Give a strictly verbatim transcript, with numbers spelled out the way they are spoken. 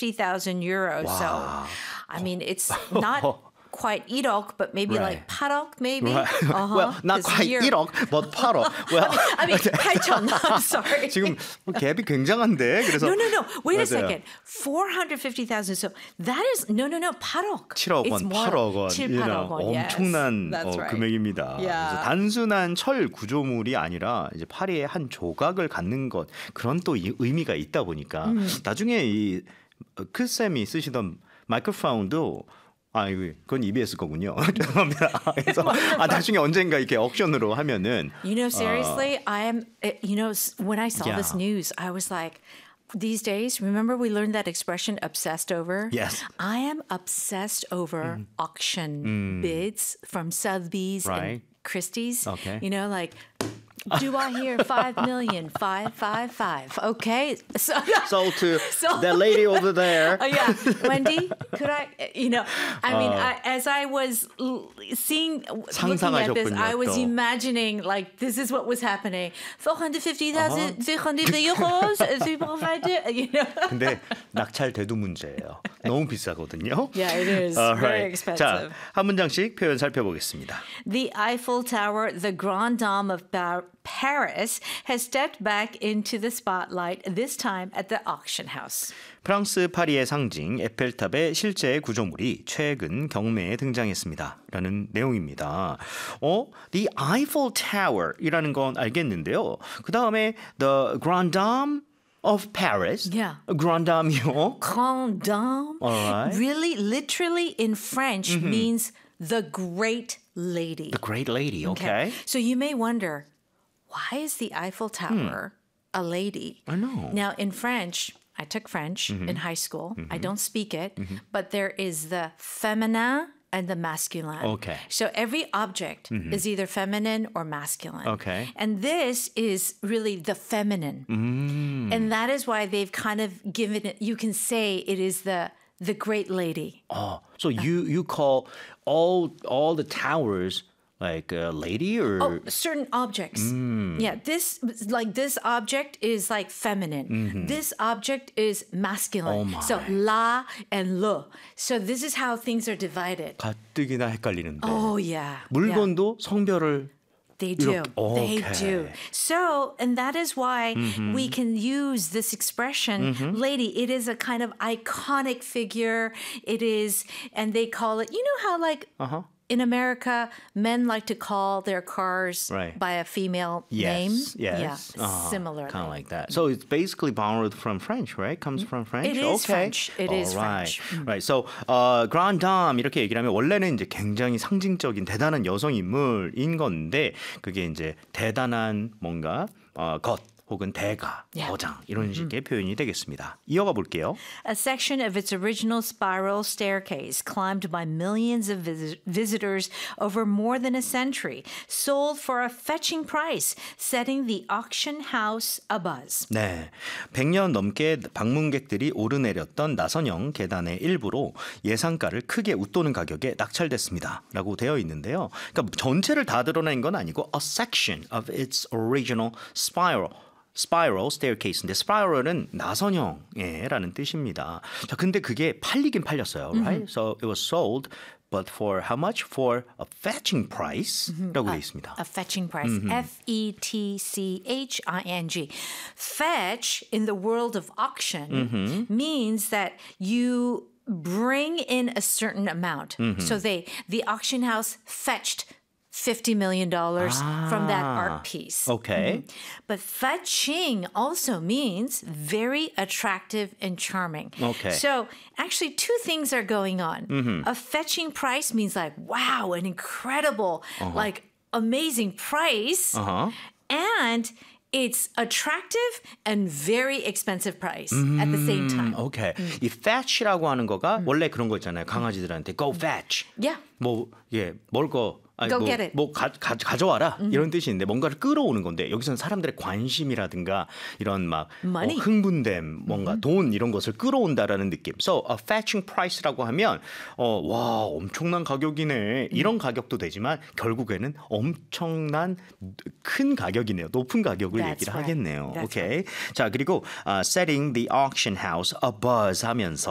fifty thousand euros. Wow. So, I mean, it's not quite 일억, but maybe Right. like 팔억, maybe. Right. Uh-huh. Well, not This quite year- 일억, but 팔억. Well, I mean, 팔천. I'm sorry. 지금 갭이 굉장한데. 그래서 No, no, no. Wait a 맞아요. second. four hundred fifty thousand. So that is no, no, no. 팔억. 칠억 It's 원, more. 팔억 원, 칠, 이런 팔억 원. Yes. 엄청난 That's 어, right. 금액입니다. Yeah. 그래서 단순한 철 구조물이 아니라 이제 파리의 한 조각을 갖는 것 그런 또 이, 의미가 있다 보니까 음. 나중에 이 크쌤이 쓰시던 마이크로폰도 아, 이거 그건 이비에스 거군요. 죄송합니다. 그래서 아, 나중에 언젠가 이렇게 옥션으로 하면은 You know, seriously, I am. uh, You know, s- when I saw Yeah. this news, I was like, these days, remember we learned that expression, obsessed over? Yes. I am obsessed over auction bids from Sotheby's Right. and Christie's. Okay. You know, like, do I hear five million? Five, five, five. Okay. So, sold to So- that lady over there. Oh yeah, Wendy, could I? You know, I mean, Uh, I, as I was l- seeing, looking at this, 상상하셨군요, I was 또. imagining like this is what was happening. four hundred fifty thousand, three hundred euros, three provided. You know. 근데 낙찰 대두 문제예요. 너무 비싸거든요. Yeah, it is. Very expensive. 자, 한 문장씩 표현 살펴보겠습니다. The Eiffel Tower, the grande dame of Bar- Paris, has stepped back into the spotlight. This time at the auction house. 프랑스 파리의 상징 에펠탑의 실제 구조물이 최근 경매에 등장했습니다. 라는 내용입니다. 어, The Eiffel Tower이라는 건 알겠는데요. 그 다음에 The Grande Dame of Paris. Yeah. Grande Dame요. Grande dame, Alright. really, literally in French means the great lady. The Great Lady. Okay. So you may wonder, why is the Eiffel Tower a lady? I know. Now, in French, I took French in high school. I don't speak it, but there is the feminine and the masculine. Okay. So every object is either feminine or masculine. Okay. And this is really the feminine. And that is why they've kind of given it, you can say it is the the great lady. Oh, so you you call all all the towers like a lady or Oh, certain objects. Yeah, this like this object is like feminine. This object is masculine. Oh my. So la and le. So this is how things are divided. 가뜩이나 헷갈리는데 Oh yeah. yeah. 물건도 성별을 They do. 이렇게- They Okay. do. So, and that is why we can use this expression, lady. It is a kind of iconic figure. It is, and they call it, you know how like Uh-huh. in America, men like to call their cars Right. by a female Yes, name? yes. Yeah, similarly. Kind of like that. So it's basically borrowed from French, right? Comes from French? It is okay. French. It is All right. French. Right. So, uh, Grande Dame 이렇게 얘기를 하면 원래는 이제 굉장히 상징적인 대단한 여성 인물인 건데 그게 이제 대단한 뭔가 어, 것 혹은 대가, Yeah. 거장 이런 식의 표현이 되겠습니다. 이어가 볼게요. A section of its original spiral staircase climbed by millions of vis- visitors over more than a century, sold for a fetching price, setting the auction house abuzz. 네, 백 년 넘게 방문객들이 오르내렸던 나선형 계단의 일부로 예상가를 크게 웃도는 가격에 낙찰됐습니다. 라고 되어 있는데요. 그러니까 전체를 다 드러낸 건 아니고 a section of its original spiral. spiral staircase인데 spiral은 나선형이라는 뜻입니다. 자, 근데 그게 팔리긴 팔렸어요, right? So it was sold, but for how much? For a fetching price라고 되어 있습니다. A fetching price. F E T C H I N G. Fetch in the world of auction means that you bring in a certain amount. So they the auction house fetched fifty million dollars from that art piece. Okay. But fetching also means very attractive and charming. Okay. So actually two things are going on. A fetching price means like, wow, an incredible, like amazing price. Uh-huh. And it's attractive and very expensive price at the same time. 오케이. 이 fetch라고 하는 거가 원래 그런 거 있잖아요. 강아지들한테 go fetch. Yeah. 뭐 예, 먹을 거 아니, Go 뭐, get it. 뭐 가, 가, 가져와라 이런 뜻인데 뭔가를 끌어오는 건데 여기서는 사람들의 관심이라든가 이런 막 어, Money. 흥분됨 뭔가 돈 이런 것을 끌어온다라는 느낌. So a fetching price라고 하면 어, 와 엄청난 가격이네 이런 가격도 되지만 결국에는 엄청난 큰 가격이네요. 높은 가격을 That's 얘기를 right. 하겠네요. That's 오케이. 자 그리고 uh, setting the auction house abuzz 하면서